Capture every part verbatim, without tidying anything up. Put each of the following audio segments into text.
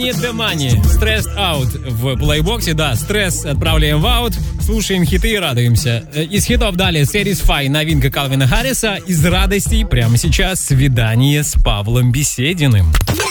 Need the money. Stressed out в плейбоксе. Да, стресс отправляем в аут. Слушаем хиты и радуемся. Из хитов далее Satisfy, новинка Калвина Харриса. Из радостей прямо сейчас свидание с Павлом Бесединым.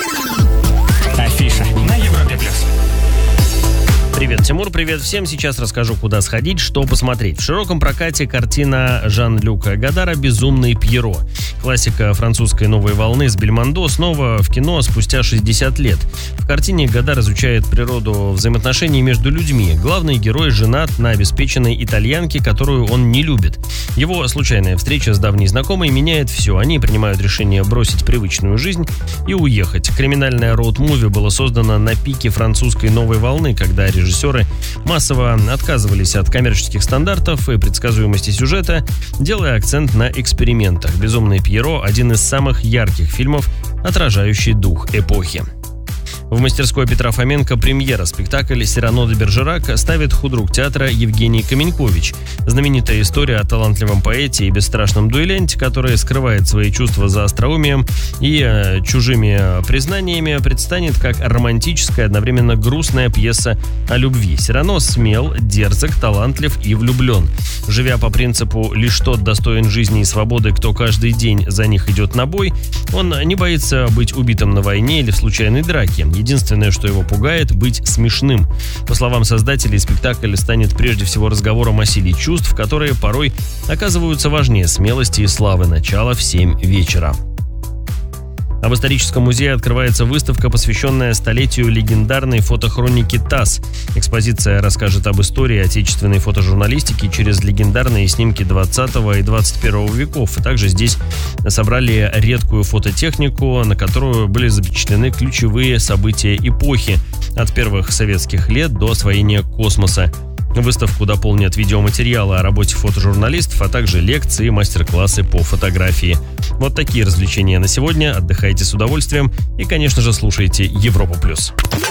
Афиша на Европе плюс. Привет, Тимур, привет всем. Сейчас расскажу, куда сходить, что посмотреть. В широком прокате картина Жан-Люка Годара «Безумный Пьеро». Классика французской новой волны с Бельмондо снова в кино спустя шестьдесят лет. В картине Годар изучает природу взаимоотношений между людьми. Главный герой женат на обеспеченной итальянке, которую он не любит. Его случайная встреча с давней знакомой меняет все. Они принимают решение бросить привычную жизнь и уехать. Криминальное роуд-муви было создано на пике французской новой волны, когда режиссер Режиссеры массово отказывались от коммерческих стандартов и предсказуемости сюжета, делая акцент на экспериментах. «Безумный Пьеро» — один из самых ярких фильмов, отражающий дух эпохи. В мастерской Петра Фоменко премьера. Спектакль «Сирано де Бержерак» ставит худрук театра Евгений Каменькович. Знаменитая история о талантливом поэте и бесстрашном дуэлянте, который скрывает свои чувства за остроумием и э, чужими признаниями, предстанет как романтическая, одновременно грустная пьеса о любви. Сирано смел, дерзок, талантлив и влюблен. Живя по принципу «лишь тот достоин жизни и свободы, кто каждый день за них идет на бой», он не боится быть убитым на войне или в случайной драке. Единственное, что его пугает, быть смешным. По словам создателей, спектакль станет прежде всего разговором о силе чувств, которые порой оказываются важнее смелости и славы. Начало в семь вечера. А в историческом музее открывается выставка, посвященная столетию легендарной фотохроники ТАСС. Экспозиция расскажет об истории отечественной фотожурналистики через легендарные снимки двадцатого и двадцать первого веков. И также здесь собрали редкую фототехнику, на которую были запечатлены ключевые события эпохи, от первых советских лет до освоения космоса. Выставку дополнят видеоматериалы о работе фотожурналистов, а также лекции и мастер-классы по фотографии. Вот такие развлечения на сегодня. Отдыхайте с удовольствием и, конечно же, слушайте Европу+.